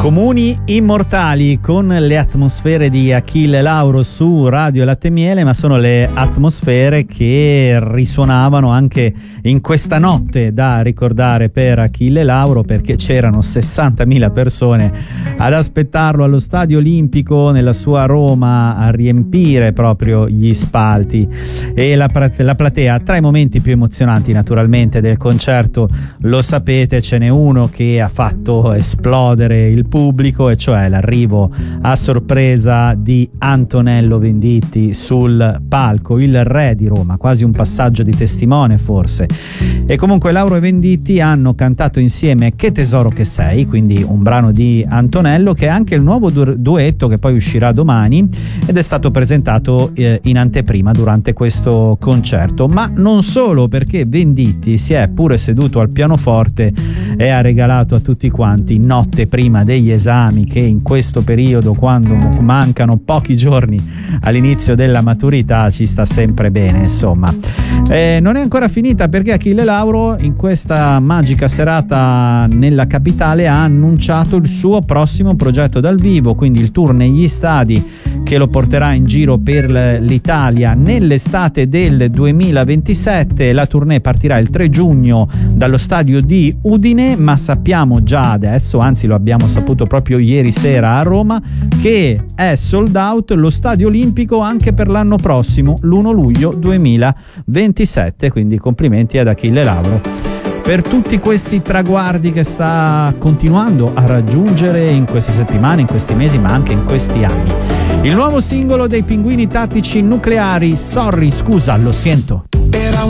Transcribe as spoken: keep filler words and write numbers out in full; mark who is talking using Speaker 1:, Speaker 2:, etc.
Speaker 1: Comuni immortali con le atmosfere di Achille Lauro su Radio Latte e Miele, ma sono le atmosfere che risuonavano anche in questa notte da ricordare per Achille Lauro, perché c'erano sessantamila persone ad aspettarlo allo Stadio Olimpico nella sua Roma a riempire proprio gli spalti e la, la platea. Tra i momenti più emozionanti naturalmente del concerto, lo sapete, ce n'è uno che ha fatto esplodere il pubblico, e cioè l'arrivo a sorpresa di Antonello Venditti sul palco, il re di Roma, quasi un passaggio di testimone forse. E comunque Lauro e Venditti hanno cantato insieme Che tesoro che sei, quindi un brano di Antonello che è anche il nuovo du- duetto che poi uscirà domani ed è stato presentato eh, in anteprima durante questo concerto. Ma non solo, perché Venditti si è pure seduto al pianoforte e ha regalato a tutti quanti Notte prima degli esami, che in questo periodo, quando mancano pochi giorni all'inizio della maturità, ci sta sempre bene, insomma. Eh, non è ancora finita, perché Achille Lauro in questa magica serata nella capitale ha annunciato il suo prossimo progetto dal vivo, quindi il tour negli stadi che lo porterà in giro per l'Italia nell'estate del duemilaventisette. La tournée partirà il tre giugno dallo stadio di Udine, ma sappiamo già adesso, anzi lo abbiamo saputo proprio ieri sera a Roma, che è sold out lo Stadio Olimpico anche per l'anno prossimo, l'primo luglio duemilaventisette, quindi complimenti ad Achille Lauro per tutti questi traguardi che sta continuando a raggiungere in queste settimane, in questi mesi, ma anche in questi anni. Il nuovo singolo dei Pinguini Tattici Nucleari, Sorry, scusa, lo sento.